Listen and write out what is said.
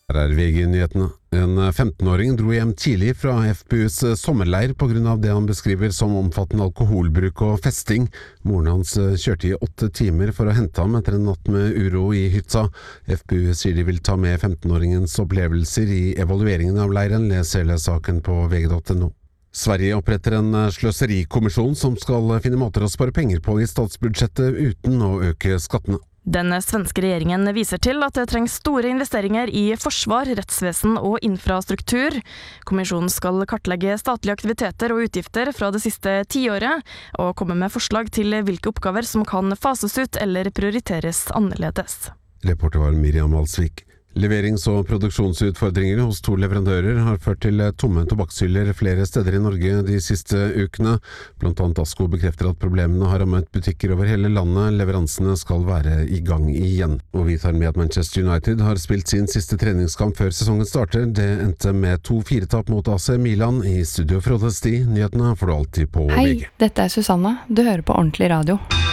Her VG-nyhetene. En 15-åring dro hjem tidlig fra FPUs sommerleir på grunn av det han beskriver som omfattende alkoholbruk og festing. Moren hans kjørte i 8 timer for å hente ham etter en natt med uro i hytta. FPU sier de vil ta med 15-åringens opplevelser i evalueringen av leiren. Les hele saken på vg.no. Sverige oppretter en sløserikommisjon som skal finne måter å spare penger på i statsbudsjettet uten å øke skattene. Den svenske regjeringen viser til at det trengs store investeringer i forsvar, rettsvesen og infrastruktur. Kommisjonen skal kartlegge statlige aktiviteter og utgifter fra det siste 10-året, og komme med forslag til hvilke oppgaver som kan fases ut eller prioriteres annerledes. Reporter var Miriam Alsvik. Leverings- og produksjonsutfordringer hos 2 leverandører har ført til tomme tobakkshyller flere steder i Norge de siste ukene. Blant annet Asko bekrefter at problemene har rammet butikker over hele landet. Leveransene skal være i gang igjen. Og vi tar med at Manchester United har spilt sin siste treningskamp før sesongen starter. Det endte med 2-4-tap mot AC Milan. I studio Frode Sti. Nyhetene får du alltid på VG. Hei, dette er Susanne. Du hører på Ordentlig Radio.